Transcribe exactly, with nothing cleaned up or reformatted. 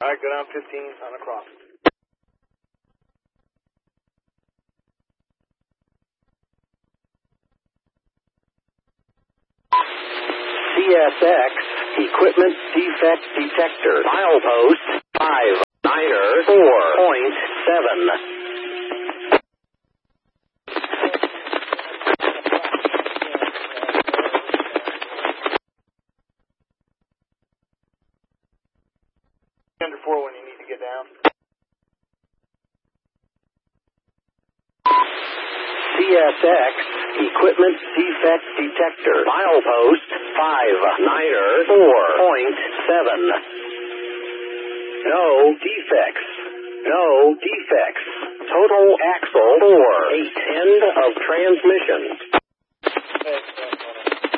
All right, go down fifteen on the cross. C S X Equipment Defect Detector. Milepost five niner four point seven. Under four when you need to get down. C S X Equipment Defect Detector. Milepost five niner four point seven. No defects. No defects. Total axle four. Eight. End of transmission.